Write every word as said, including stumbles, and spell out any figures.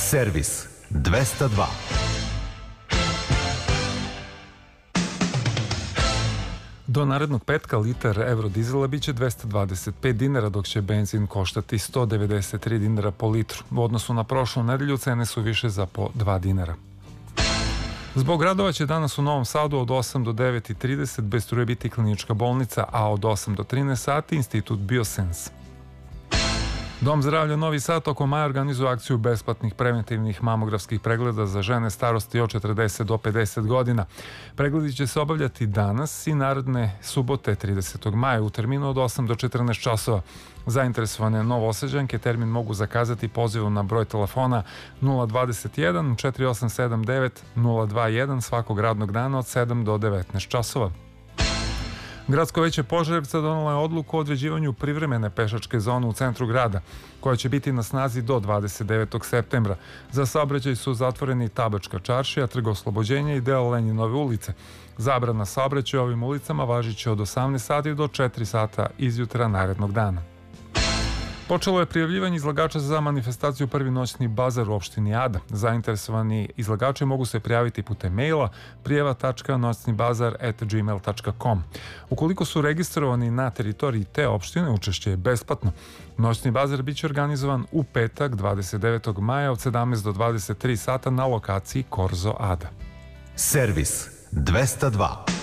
Servis dvesta dva. Do narednog petka litar eurodizela biće dvesta dvadeset pet dinara, dok će benzin koštati sto devedeset tri dinara po litru. U odnosu na prošlu nedelju cene su više za po dva dinara. Zbog radova će danas u Novom Sadu od osam do devet i trideset bez struje biti klinička bolnica, a od osam do trinaest sati Institut Biosens. Dom zdravlja Novi Sad tokom maja organizuje akciju besplatnih preventivnih mamografskih pregleda za žene starosti od četrdeset do pedeset godina. Pregledi će se obavljati danas i naredne subote tridesetog maja u terminu od osam do četrnaest časova. Zainteresovane Novosađanke termin mogu zakazati pozivom na broj telefona nula dvadeset jedan četiri osam sedam devet nula dva jedan svakog radnog dana od sedam do devetnaest časova. Gradsko veće Požarevca donelo je odluku o određivanju privremene pešačke zone u centru grada, koja će biti na snazi do dvadeset devetog septembra. Za saobraćaj su zatvoreni Tabačka čaršija, Trg Oslobođenja i deo Lenjinove ulice. Zabrana saobraćaja ovim ulicama važiće od osamnaest sati do četiri sata izjutra narednog dana. Počelo je prijavljivanje izlagača za manifestaciju Prvi noćni bazar u opštini Ada. Zainteresovani izlagači mogu se prijaviti putem maila prijava tačka noćni bazar at gmail tačka com. Ukoliko su registrovani na teritoriji te opštine, učešće je besplatno. Noćni bazar biće organizovan u petak dvadeset devetog maja od sedamnaest do dvadeset tri sata na lokaciji Korzo Ada. Servis dvesta dva.